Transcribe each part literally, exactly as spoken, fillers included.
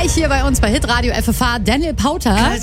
Gleich hier bei uns bei Hitradio F F H Daniel Powter. Bad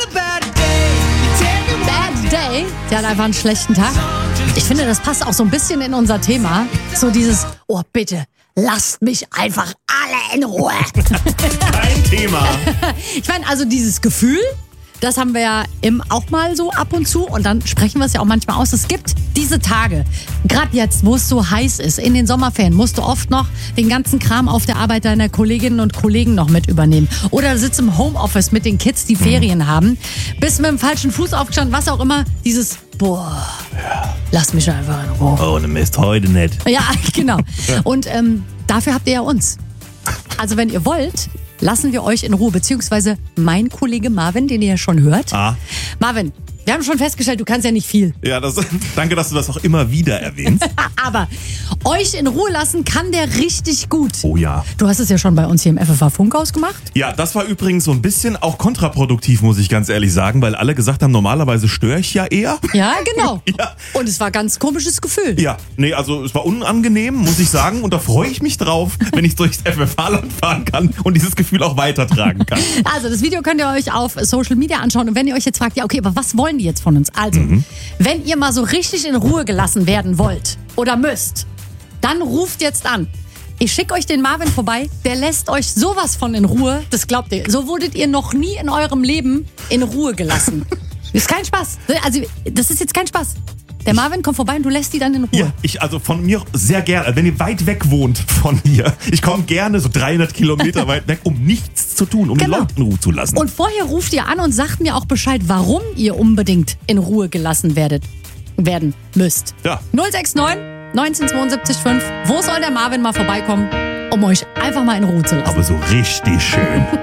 Day. Der hat einfach einen schlechten Tag. Ich finde, das passt auch so ein bisschen in unser Thema. So dieses, oh bitte, lasst mich einfach alle in Ruhe. Kein Thema. Ich meine, also dieses Gefühl, das haben wir ja im, auch mal so ab und zu und dann sprechen wir es ja auch manchmal aus. Es gibt diese Tage, gerade jetzt, wo es so heiß ist, in den Sommerferien, musst du oft noch den ganzen Kram auf der Arbeit deiner Kolleginnen und Kollegen noch mit übernehmen. Oder sitzt im Homeoffice mit den Kids, die Ferien mhm. haben, bist mit dem falschen Fuß aufgestanden, was auch immer, dieses, boah, ja. lass mich einfach in Ruhe. Ohne Mist, heute nicht. Ja, genau. Und ähm, dafür habt ihr ja uns. Also wenn ihr wollt, lassen wir euch in Ruhe, beziehungsweise mein Kollege Marvin, den ihr ja schon hört. Ah. Marvin, wir haben schon festgestellt, du kannst ja nicht viel. Ja, das, danke, dass du das auch immer wieder erwähnst. Aber euch in Ruhe lassen kann der richtig gut. Oh ja. Du hast es ja schon bei uns hier im F F H-Funkhaus gemacht. Ja, das war übrigens so ein bisschen auch kontraproduktiv, muss ich ganz ehrlich sagen, weil alle gesagt haben, normalerweise störe ich ja eher. Ja, genau. Ja. Und es war ein ganz komisches Gefühl. Ja, nee, also es war unangenehm, muss ich sagen. Und da freue ich mich drauf, wenn ich durchs F F H-Land fahren kann und dieses Gefühl auch weitertragen kann. Also das Video könnt ihr euch auf Social Media anschauen. Und wenn ihr euch jetzt fragt, ja okay, aber was wollen die jetzt von uns? Also, mhm. wenn ihr mal so richtig in Ruhe gelassen werden wollt oder müsst, dann ruft jetzt an. Ich schicke euch den Marvin vorbei, der lässt euch sowas von in Ruhe, das glaubt ihr. So wurdet ihr noch nie in eurem Leben in Ruhe gelassen. Das ist kein Spaß. Also, das ist jetzt kein Spaß. Der Marvin kommt vorbei und du lässt die dann in Ruhe. Ja, ich, also von mir sehr gerne. Wenn ihr weit weg wohnt von hier, ich komme gerne so dreihundert Kilometer weit weg, um nichts zu tun, um genau. die Leute in Ruhe zu lassen. Und vorher ruft ihr an und sagt mir auch Bescheid, warum ihr unbedingt in Ruhe gelassen werdet, werden müsst. Ja. null sechs neun, neunzehn, zweiundsiebzig, fünf. Wo soll der Marvin mal vorbeikommen, um euch einfach mal in Ruhe zu lassen? Aber so richtig schön.